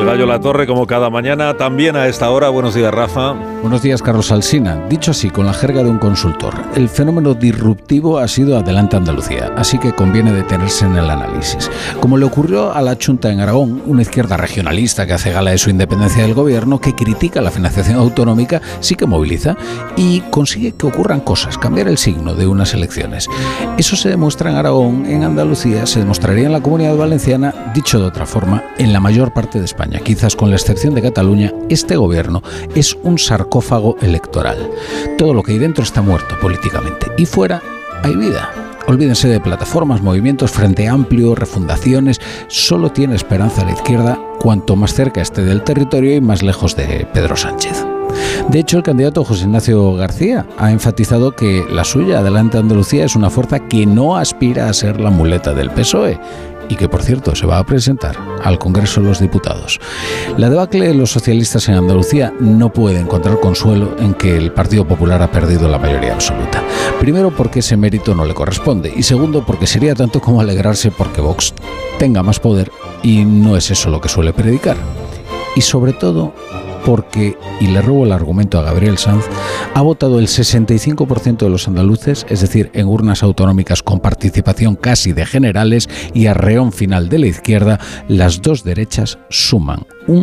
Pelayo Latorre, como cada mañana, también a esta hora. Buenos días, Rafa. Buenos días, Carlos Alsina. Dicho así, con la jerga de un consultor, el fenómeno disruptivo ha sido Adelante Andalucía, así que conviene detenerse en el análisis. Como le ocurrió a la Chunta en Aragón, una izquierda regionalista que hace gala de su independencia del gobierno, que critica la financiación autonómica, sí que moviliza y consigue que ocurran cosas, cambiar el signo de unas elecciones. Eso se demuestra en Aragón, en Andalucía, se demostraría en la Comunidad Valenciana, dicho de otra forma, en la mayor parte de España. Quizás con la excepción de Cataluña, este gobierno es un sarcófago electoral. Todo lo que hay dentro está muerto políticamente y fuera hay vida. Olvídense de plataformas, movimientos, Frente Amplio, refundaciones. Solo tiene esperanza la izquierda cuanto más cerca esté del territorio y más lejos de Pedro Sánchez. De hecho, el candidato José Ignacio García ha enfatizado que la suya, Adelante Andalucía, es una fuerza que no aspira a ser la muleta del PSOE y que, por cierto, se va a presentar al Congreso de los Diputados. La debacle de los socialistas en Andalucía no puede encontrar consuelo en que el Partido Popular ha perdido la mayoría absoluta. Primero, porque ese mérito no le corresponde, y segundo, porque sería tanto como alegrarse porque Vox tenga más poder, y no es eso lo que suele predicar. Y sobre todo, porque, y le robo el argumento a Gabriel Sanz, ha votado el 65% de los andaluces, es decir, en urnas autonómicas con participación casi de generales y arreón final de la izquierda, las dos derechas suman un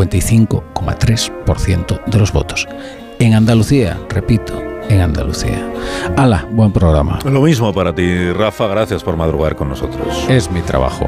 55,3% de los votos. En Andalucía, repito, en Andalucía. ¡Hala! Buen programa. Lo mismo para ti, Rafa, gracias por madrugar con nosotros. Es mi trabajo.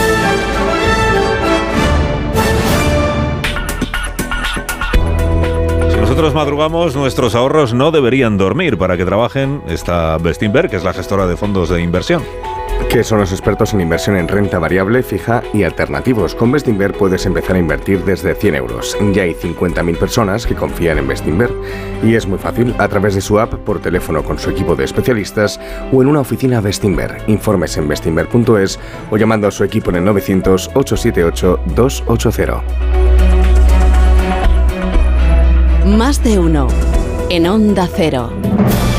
Nosotros madrugamos, nuestros ahorros no deberían dormir. Para que trabajen está Bestinver, que es la gestora de fondos de inversión. Que son los expertos en inversión en renta variable, fija y alternativos. Con Bestinver puedes empezar a invertir desde 100 euros. Ya hay 50.000 personas que confían en Bestinver. Y es muy fácil, a través de su app, por teléfono con su equipo de especialistas o en una oficina Bestinver. Informes en bestinver.es o llamando a su equipo en el 900-878-280. Más de uno en Onda Cero.